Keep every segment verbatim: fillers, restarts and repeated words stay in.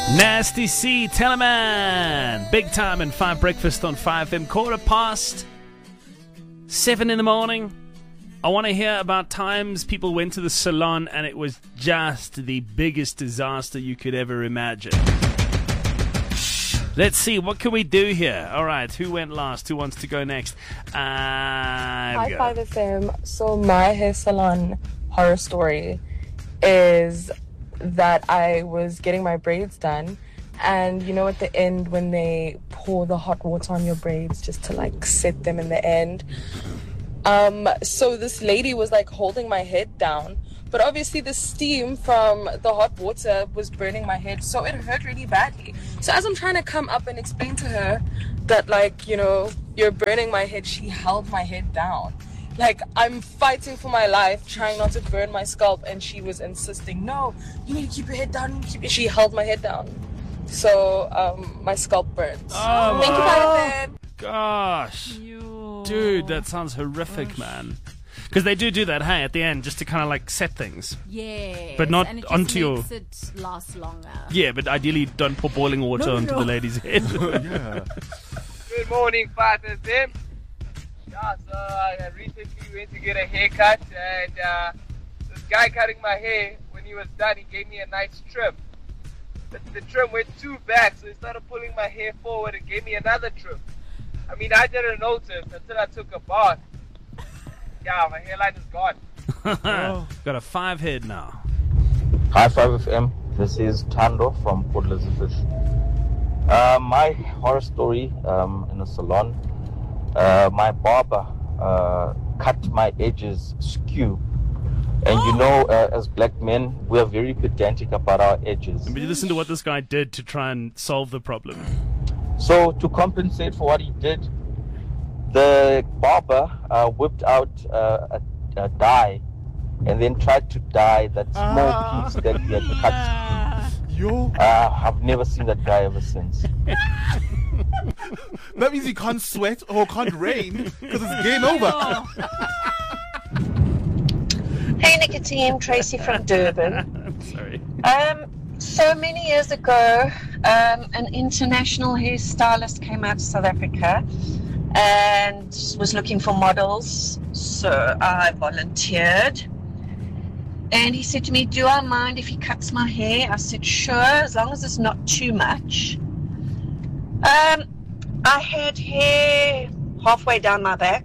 Nasty C, Teleman. Big time and five breakfast on five F M. Quarter past seven in the morning. I want to hear about times people went to the salon and it was just the biggest disaster you could ever imagine. Let's see, what can we do here? All right, who went last? Who wants to go next? Uh, Hi, five F M. So my hair salon horror story is that I was getting my braids done, and you know at the end when they pour the hot water on your braids just to like set them in the end, um so this lady was like holding my head down, but obviously the steam from the hot water was burning my head, so it hurt really badly. So as I'm trying to come up and explain to her that, like, you know, you're burning my head, she held my head down. Like, I'm fighting for my life, trying not to burn my scalp, and she was insisting, no, you need to keep your head down. You need to keep your... She held my head down. So, um, my scalp burns. Oh, Thank you, my gosh. You. Dude, that sounds horrific, gosh. man. Because they do do that, hey, at the end, just to kind of, like, set things. Yeah. But not and it just onto makes your... it last longer. Yeah, but ideally don't pour boiling water no, onto no. the lady's head. Yeah. Good morning, five F M. Yeah, so I recently went to get a haircut, and uh, this guy cutting my hair, when he was done, he gave me a nice trim. But the trim went too back, so he started pulling my hair forward and gave me another trim. I mean, I didn't notice until I took a bath. Yeah, my hairline is gone. oh. Got a five head now. Hi, five F M. This is Tando from Port Elizabeth. Uh, my horror story um, in a salon. Uh, my barber uh, cut my edges skew. And you know, uh, as black men, we are very pedantic about our edges. And we listen to what this guy did to try and solve the problem. So, to compensate for what he did, the barber uh, whipped out uh, a, a dye and then tried to dye that small Ah. piece that he had cut. Yo. Uh, I've never seen that guy ever since. That means he can't sweat or can't rain because it's game over. Hey, Nicotine, Tracy from Durban. Sorry. Um, so many years ago, um, an international hairstylist came out to South Africa and was looking for models. So I volunteered. And he said to me, do I mind if he cuts my hair? I said, sure, as long as it's not too much. Um, I had hair halfway down my back.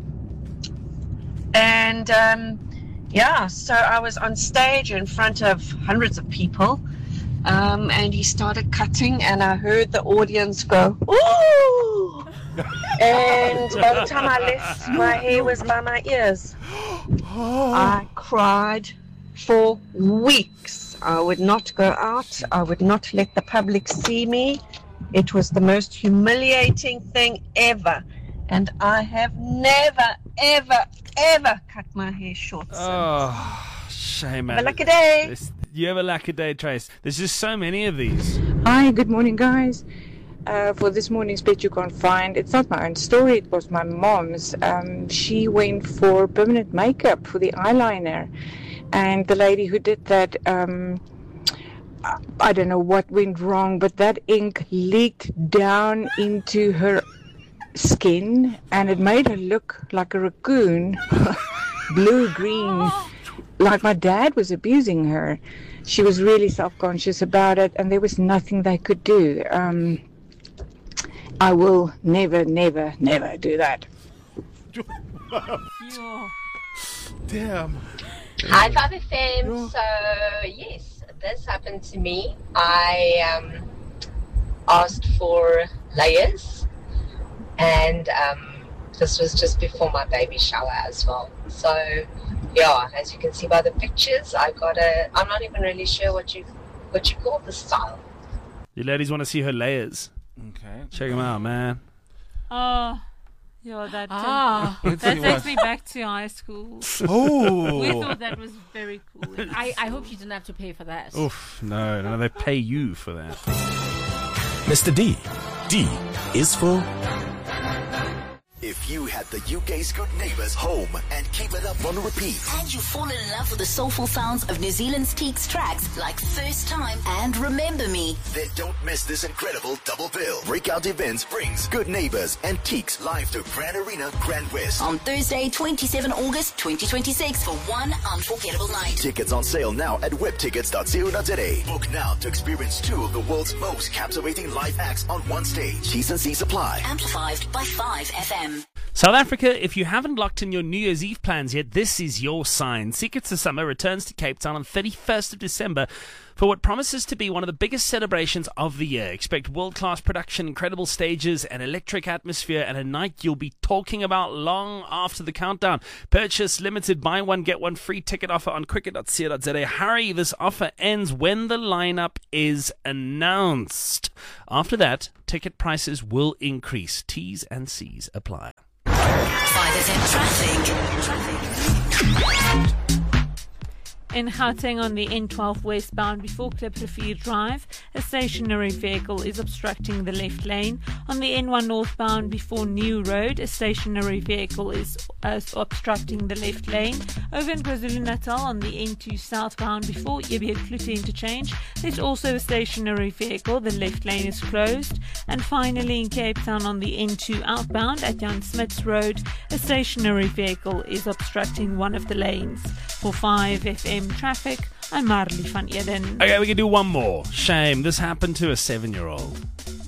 And, um, yeah, so I was on stage in front of hundreds of people. Um, and he started cutting, and I heard the audience go, ooh! And by the time I left, my hair was by my ears. I cried for weeks. I would not go out. I would not let the public see me. It was the most humiliating thing ever. And I have never, ever, ever cut my hair short since. Oh, shame, man. Have a lucky day. This, you have a lucky day, Trace. There's just so many of these. Hi, good morning, guys. Uh, for this morning's bit you can't find, it's not my own story, it was my mom's. Um, she went for permanent makeup for the eyeliner, and the lady who did that, um, I don't know what went wrong, but that ink leaked down into her skin, and it made her look like a raccoon, blue-green, like my dad was abusing her. She was really self-conscious about it, and there was nothing they could do. Um, I will never, never, never do that. Damn. Hi, five F M. So, yes, this happened to me. I um, asked for layers, and um, this was just before my baby shower as well. So, yeah, as you can see by the pictures, I got a, I'm not even really sure what you what you call the style. You ladies want to see her layers? Okay. Check them out, man. Oh, yeah, that, Ah, um, Let's that see takes what- me back to high school. Oh. We thought that was very cool. I, I hope you didn't have to pay for that. Oof, no, no, they pay you for that. Mister D. D is for If you had the U K's Good Neighbours home and keep it up on repeat, and you've fallen in love with the soulful sounds of New Zealand's Teaks tracks like First Time and Remember Me, then don't miss this incredible double bill. Breakout Events brings Good Neighbours and Teaks live to Grand Arena, Grand West on Thursday, the twenty-seventh of August twenty twenty-six for one unforgettable night. Tickets on sale now at web tickets dot co dot za. Book now to experience two of the world's most captivating live acts on one stage. T's and C's apply. Amplified by five F M. South Africa, if you haven't locked in your New Year's Eve plans yet, this is your sign. Secrets of Summer returns to Cape Town on thirty-first of December for what promises to be one of the biggest celebrations of the year. Expect world-class production, incredible stages, an electric atmosphere, and a night you'll be talking about long after the countdown. Purchase limited buy one, get one free ticket offer on cricket dot co dot za. Hurry, this offer ends when the lineup is announced. After that, ticket prices will increase. T's and C's apply. five F M traffic. Traffic. In Gauteng on the N twelve westbound before Kliprivier Drive, a stationary vehicle is obstructing the left lane. On the N one northbound before New Road, a stationary vehicle is uh, obstructing the left lane. Over in KwaZulu-Natal on the N two southbound before Yebie Klute interchange, there's also a stationary vehicle. The left lane is closed. And finally in Cape Town on the N two outbound at Jan Smith's Road, a stationary vehicle is obstructing one of the lanes. For five F M Traffic, I'm Marley van Eden. Okay, we can do one more. Shame, this happened to a seven-year-old.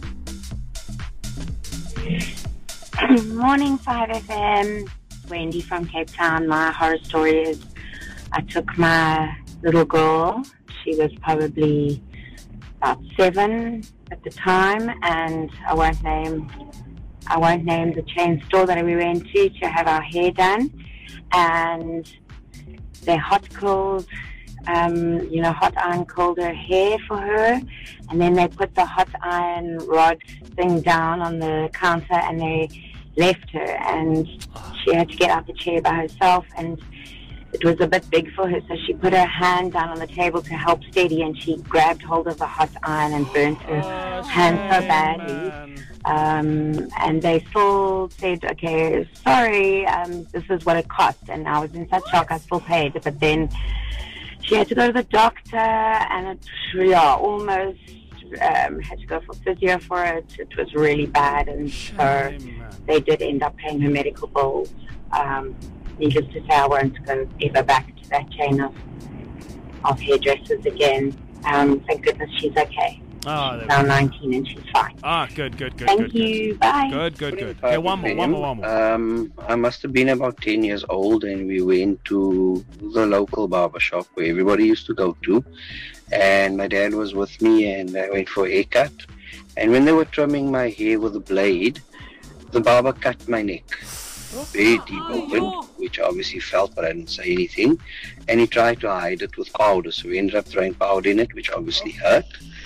Good morning, five F M. Wendy from Cape Town. My horror story is I took my little girl. She was probably about seven at the time, and I won't name I won't name the chain store that we went to to have our hair done. And they hot cold, um, you know, hot iron cold her hair for her, and then they put the hot iron rod thing down on the counter and they left her, and she had to get out the chair by herself, and it was a bit big for her, so she put her hand down on the table to help steady, and she grabbed hold of the hot iron and burnt her oh, hand so badly. Um, and they still said, okay, sorry, um, this is what it cost. And I was in such shock, I still paid. But then she had to go to the doctor, and it, yeah, almost um, had to go for physio for it. It was really bad, and so they did end up paying her medical bills. Um, needless to say, I won't go ever back to that chain of, of hairdressers again. Um, thank goodness she's okay. Oh, she's now nineteen and she's fine. Ah, good, good, good. Thank good, you. Good. Bye. Good, good, good. Okay, one more, one more, one more. Um, I must have been about ten years old, and we went to the local barber shop where everybody used to go to. And my dad was with me, and I went for a haircut. And when they were trimming my hair with a blade, the barber cut my neck. Very deep open, which I obviously felt, but I didn't say anything. And he tried to hide it with powder, so we ended up throwing powder in it, which obviously hurt.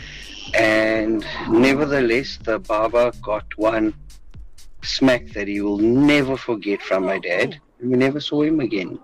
And nevertheless, the barber got one smack that he will never forget from my dad. And we never saw him again.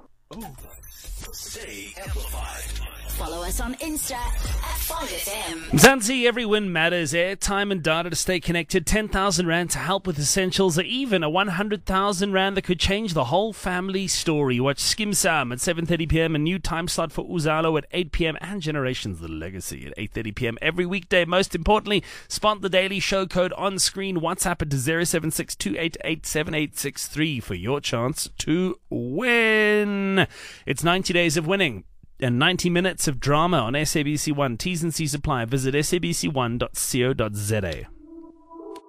Stay amplified. Follow us on Insta at five F M. Mzansi, every win matters. Airtime and data to stay connected. ten thousand rand to help with essentials, or even a one hundred thousand rand that could change the whole family story. Watch Skim Sam at seven thirty p.m. A new time slot for Uzalo at eight p.m. and Generations The Legacy at eight thirty p.m. every weekday. Most importantly, spot the Daily Show code on screen. WhatsApp it to zero seven six two eight eight seven eight six three for your chance to win. It's ninety days of winning and ninety minutes of drama on S A B C one. T's and C's apply. Visit S A B C one dot co dot za.